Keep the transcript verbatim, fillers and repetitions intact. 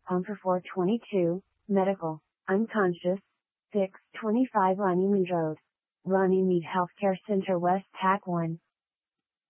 Home for four twenty-two, medical, unconscious, six twenty-five Runnymede Road. Runnymede Healthcare Center West Tack one.